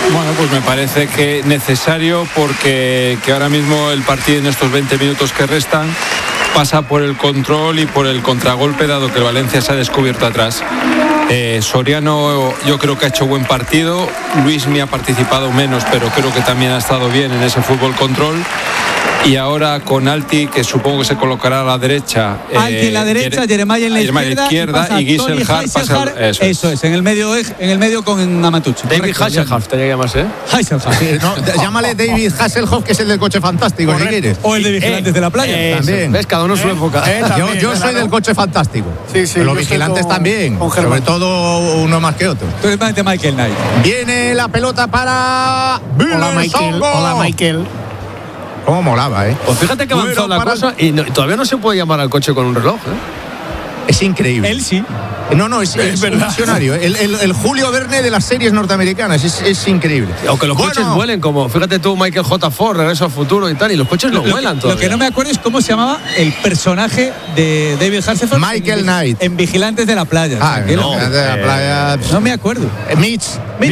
Bueno, pues me parece que necesario porque que ahora mismo el partido en estos 20 minutos que restan pasa por el control y por el contragolpe, dado que el Valencia se ha descubierto atrás. Soriano yo creo que ha hecho buen partido, Luismi ha participado menos, pero creo que también ha estado bien en ese fútbol control. Y ahora con Alti, que supongo que se colocará a la derecha. Alti en la derecha, Jeremai en la izquierda y Gisselhard pasa. Eso es, en el medio con Amatucci. David Hasselhoff tenía que llamarse, ¿eh? Hasselhoff. Sí, no, llámale David Hasselhoff, que es el del coche fantástico, si quieres. O el de Vigilantes de la Playa. También. ¿Ves? Cada uno su época. Yo soy del coche fantástico. Sí, pero los Vigilantes también. Sobre todo uno más que otro. Tú eres más de Michael Knight. Viene la pelota para Hola, Michael. Cómo molaba, ¿eh? Pues fíjate que ha avanzado la cosa y todavía no se puede llamar al coche con un reloj, ¿eh? Es increíble. Él sí. No, es un visionario. El Julio Verne de las series norteamericanas. Es increíble. Aunque los coches vuelen, como fíjate tú, Michael J. Ford, Regreso al Futuro y tal, y los coches no vuelan todavía. Lo que no me acuerdo es cómo se llamaba el personaje de David Hasselhoff. Michael Knight. En Vigilantes de la Playa. Vigilantes de la Playa. No me acuerdo. Mitch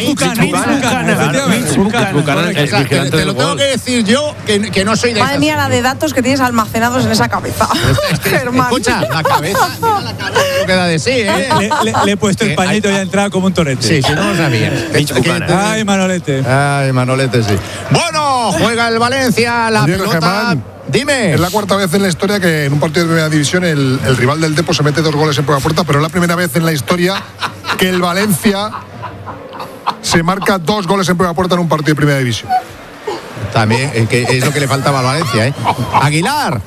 Buchanan. Te lo tengo que decir yo, que no soy de. Madre mía, la de datos que tienes almacenados en esa cabeza. Germán. Escucha, la cabeza no queda de sí, ¿eh? Le he puesto el pañito y ha entrado como un torete. Sí, no lo sabía. Ay, Manolete. Ay, Manolete, sí. Bueno, juega el Valencia, la pelota. Germán, dime. Es la cuarta vez en la historia que en un partido de primera división el rival del Depor se mete 2 goles en propia puerta, pero es la primera vez en la historia que el Valencia se marca 2 goles en propia puerta en un partido de primera división. También, que es lo que le faltaba a Valencia, ¿eh? Aguilar,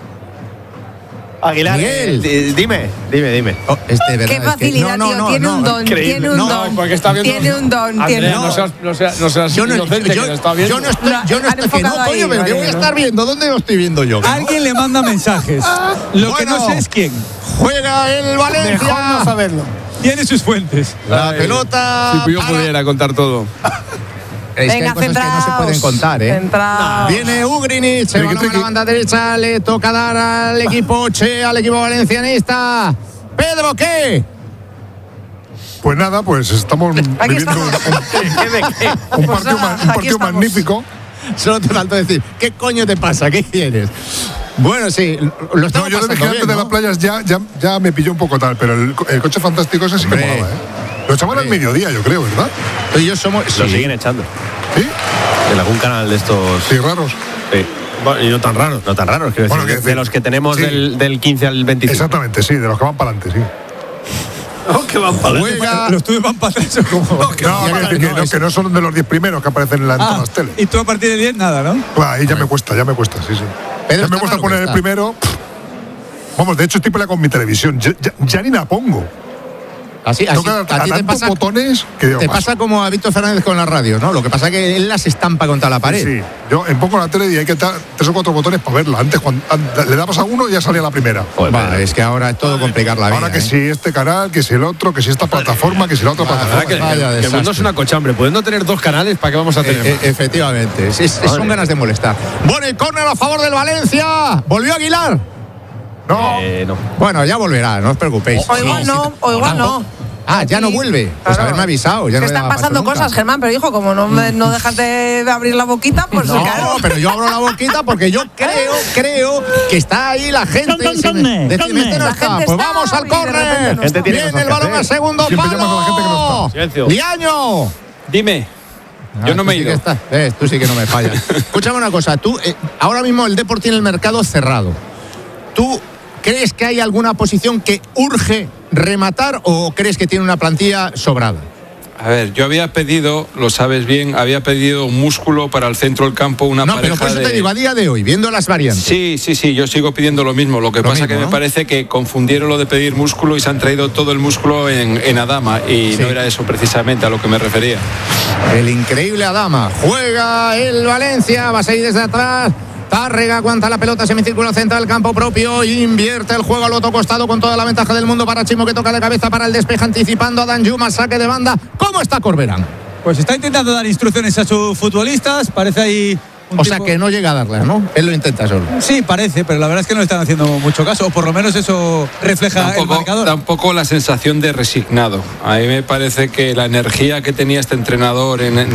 Miguel, dime. Oh, Qué facilidad, tío. Tiene un don. Tiene un don. Porque está viendo. Tiene un don. Andrea, no seas inocente, que lo está viendo. Yo no estoy. Que no, coño, pero ¿qué voy a estar viendo? ¿Dónde lo estoy viendo yo? Alguien le manda mensajes. Lo que no sé es quién. Juega el Valencia. Mejor no saberlo. Tiene sus fuentes. La pelota. Si yo pudiera contar todo. Es que hay cosas que no se pueden contar, ¿eh? Viene Ugrinic, se va a la banda derecha, le toca dar al equipo al equipo valencianista. Pedro, ¿qué? Pues nada, pues estamos viviendo un partido magnífico. Solo te falta decir, ¿qué coño te pasa? ¿Qué quieres? Bueno, sí, lo estamos yo de Vigilantes de las Playas ya me pilló un poco tal, pero el coche fantástico ese sí que molaba, ¿eh? Lo echaban al mediodía, yo creo, ¿verdad? Tú y yo somos. Lo siguen echando. ¿Sí? En algún canal de estos. Sí, raros. Sí. Bueno, y no tan raros, quiero decir, de los que tenemos del 15 al 25. Exactamente, sí, de los que van para adelante, sí. Que van para adelante. Los tuyos van para atrás. Que no son de los 10 primeros que aparecen en todas las teles. Y tú a partir de 10 nada, ¿no? Ahí ya me cuesta, sí. Ya me cuesta poner el primero. Vamos, de hecho estoy peleando con mi televisión. Ya ni la pongo. Así a ti te pasa botones que te pasa como a Víctor Fernández con la radio, ¿no? Lo que pasa es que él las estampa contra la pared. Sí, yo pongo la tele y hay que dar 3 o 4 botones para verla. Antes, cuando le dabas a uno, ya salía la primera. Es que ahora es todo complicar la vida. Ahora que si este canal, que si el otro, que si esta plataforma, que si la otra plataforma. Que el mundo es una cochambre. Pudiendo tener 2 canales, ¿para qué vamos a tener? Efectivamente. Son ganas de molestar. Bueno, el córner a favor del Valencia. ¿Volvió Aguilar? No. Bueno, ya volverá, no os preocupéis. O igual no. Ya no vuelve. Pues haberme avisado. Ya no están pasando cosas, Germán, pero hijo, como no dejas de abrir la boquita, pues no, claro. Pero yo abro la boquita porque yo creo que está ahí la gente. Pues vamos al córner. Viene el balón al segundo palo. Liaño. Dime. Yo no me he ido. Tú sí que no me fallas. Escúchame una cosa. Tú, ahora mismo el Depor tiene el mercado cerrado. ¿Tú crees que hay alguna posición que urge rematar o crees que tiene una plantilla sobrada? A ver, yo había pedido, lo sabes bien, había pedido un músculo para el centro del campo, una pareja pero por eso te digo, a día de hoy, viendo las variantes. Sí, yo sigo pidiendo lo mismo. Lo que pasa es que me parece que confundieron lo de pedir músculo y se han traído todo el músculo en Adama y no era eso precisamente a lo que me refería. El increíble Adama. Juega el Valencia, va a seguir desde atrás. Tárrega aguanta la pelota, semicírculo central, campo propio, invierte el juego al otro costado con toda la ventaja del mundo para Chimo, que toca de cabeza para el despeje, anticipando a Danjuma, saque de banda. ¿Cómo está Corberán? Pues está intentando dar instrucciones a sus futbolistas, parece ahí... sea que no llega a darlas, ¿no? Él lo intenta solo. Sí, parece, pero la verdad es que no le están haciendo mucho caso, o por lo menos eso refleja el marcador. Da un poco la sensación de resignado. A mí me parece que la energía que tenía este entrenador en